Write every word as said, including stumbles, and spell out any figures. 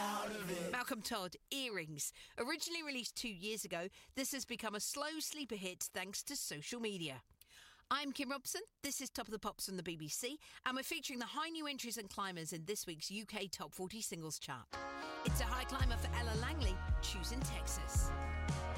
out of it. Malcolm Todd, Earrings. Originally released two years ago, this has become a slow sleeper hit thanks to social media. I'm Kim Robson. This is Top of the Pops from the B B C, and we're featuring the high new entries and climbers in this week's U K Top forty Singles Chart. It's a high climber for Ella Langley, Choosing Texas.